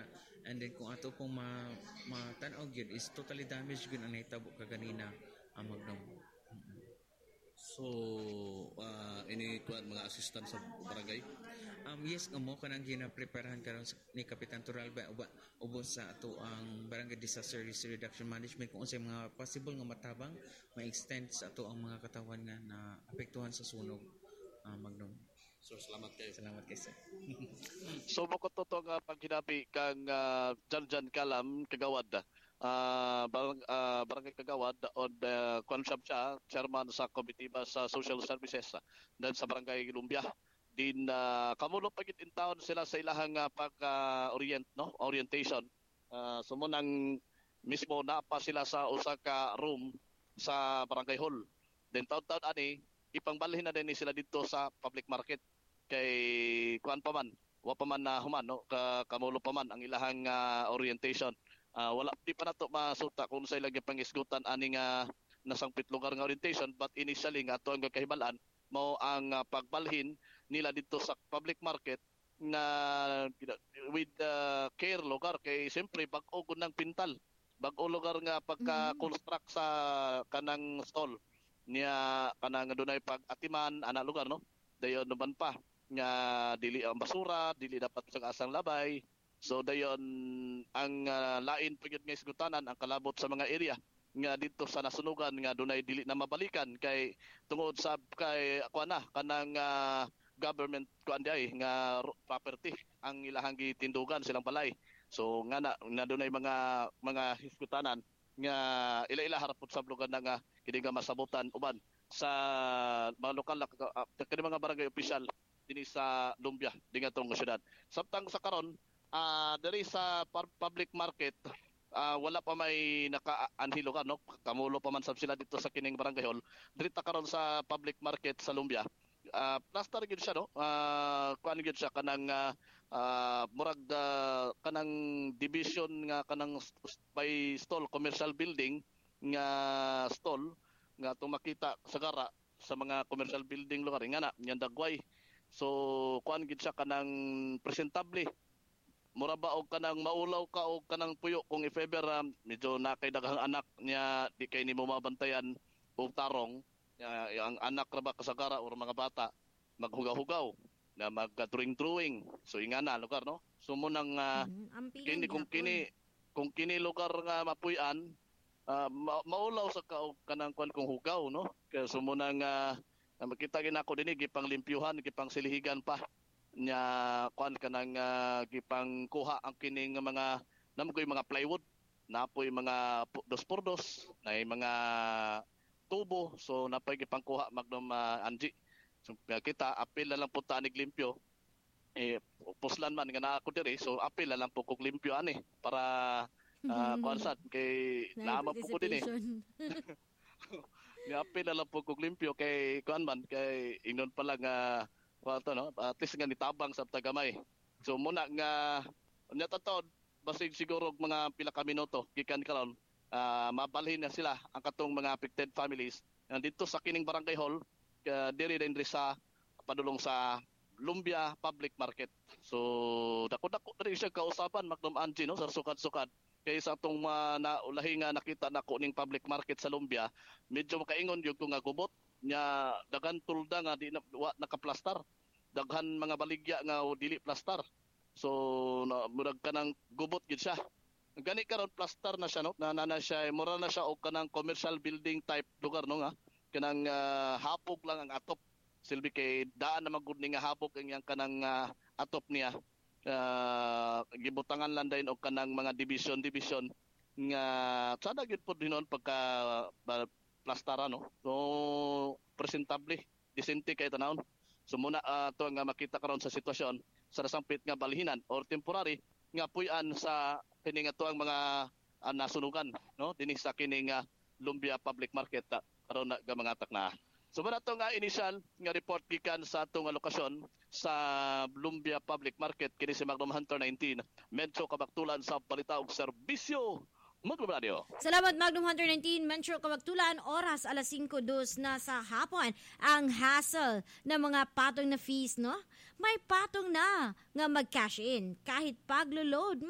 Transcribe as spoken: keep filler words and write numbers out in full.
ana. And then kung ato pong ma, matanaw gyud is totally damaged gyud ang nahitabo kaganina ang Magnum. So, uh, ini kuan mga assistant sa barangay? Um, yes, mo kanang gina-preparahan karon ni Kapitan Turalba uba ubos sa ato ang Barangay Disaster Risk Reduction Management kung unsay mga possible nga matabang ma-extend sa ato ang mga katawan nga na apektuhan sa sunog, uh, Magnum. So, salamat kayo. Salamat kayo, sir. So, makot to nga paghinabi kang uh, Jan Jan Kalam, kagawad, uh, barang, uh, barangay kagawad, on uh, Kwanshab siya, chairman sa komitiba sa social services, uh, dan sa barangay Lumbia. Din, uh, kamulo pagit in town sila sa ilahang uh, pag-orient, uh, no? orientation. Uh, sumunang mismo na pa sila sa Osaka room sa barangay hall. Then, taon-taon ani, ipangbalhin na din sila dito sa public market. Kay kuan pa man, wa pa man na human, no? Ka, kamulo pa man ang ilahang uh, orientation. Uh, wala di pa nato masuta kung sa ilang pangisgutan aning uh, nasangpit lugar nga orientation, but initially nga ato ang kahibalaan mao ang uh, pagbalhin nila dito sa public market na with uh, care lugar kay siyempre bag-o gud ng pintal, bag-o lugar nga pagka-construct sa kanang stall niya kanang dunay pag-atiman ana lugar, no? Dayon naman pa nga dili ang basura, dili dapat sa asang labay. So dayon ang uh, lain pagid nga isgutanan ang kalabot sa mga area nga dito sa nasunugan nga dunay dili na mabalikan kay tungod sa kay ako na kanang uh, government kuan diay nga property ang ilahang gitindugan silang balay. So nga na, na dunay mga mga hisgutanan nga ila-ila harapot sa lugar na nga kini nga masabutan uban sa mga lokal uh, kani mga barangay opisyal dinhi sa Lumbia dinhi atong syudad. Samtang sa karon uh, diri sa public market uh, wala pa may naka-anhilo ka, no? Kamulo pa man sab sila dito sa kining barangay hall. Diri ta karon sa public market sa Lumbia. Uh, plaster gyud siya, no? Uh, kuan gyud siya kanang uh, uh, murag uh, kanang division nga kanang by stall commercial building nga stall nga itong makita sa gara sa mga commercial building lugar nga na yan dagway. So kuan gid siya kanang presentable, mura ba og kanang maulaw ka og kanang puyo kung if ever um, medyo nakay daghang anak niya di kay nimo mabantayan og tarong uh, ang anak ra ba sa gara or mga bata maghugaw-hugaw na magka-drawing-drawing. So ingana lugar, no? So mo nang uh, mm, kini kung kini kung kini lugar nga mapuy-an Uh, ma- maulaw sa ka kanang kwan kong hugaw, no? Kaya sumunang uh, makita gid ako dinhi gipang limpyuhan, gipang silihigan pa nya kwan kanang uh, gipang kuha ang kining mga namoy mga plywood, napoy mga dos por dos, nay mga tubo, so napay gipang kuha Magnum uh, Angie. So kita apil na lang punta anig limpyo. Eh puslan man nga na ako diri, so apil na lang po kog limpyo ani para Ah, uh, konsat kay lama po ko din eh. Ngapi na lang po kog limpyo kay kuan man kay ingnon pa lang nga uh, to, no? At least nga nitabang sa tagamay. So muna nga nya tatod basig siguro mga pila ka minuto gikan karon uh, mabalhin na sila ang katong mga affected families dito sa kining barangay hall uh, diri din sa padulong sa Lumbia Public Market. So dako-dako diri siya kausapan Magnum Angie, no? Sa sukad-sukad kay sa atong uh, naulahi nga nakita nako ning public market sa Lumbia, medyo makaingon yung nga gubot nya daghan tulda nga di na wa nakaplastar, daghan mga baligya nga o dili plastar. So na murag kanang gubot gid siya. Gani karon plastar na siya, no? Na na siya mura na siya og kanang commercial building type lugar, no nga kanang uh, hapog lang ang atop silbi kay daan na magud ni nga hapog ang yang kanang uh, atop niya. Uh, gibutangan lang din og kanang mga division division nga sada gyud pod hinon pagka uh, plastara, no? So presentable disente kay tanawon. So muna uh, to nga makita karon sa sitwasyon sa nasampit nga balhinan or temporary nga puy-an sa kini nga tuang mga uh, nasunugan, no? Dinhi sa kini nga Lumbia Public Market uh, karon na nga mga atak na. So muna to nga initial nga report gikan sa atong lokasyon sa Lumbia Public Market kini si Magnum Hunter nineteen. Medyo kabaktulan sa balita ug serbisyo. Magnum Radio. Salamat Magnum Hunter nineteen. Medyo kabaktulan oras alas singko dos na sa hapon. Ang hassle ng mga patong na fees, no? May patong na nga mag-cash in kahit paglo-load.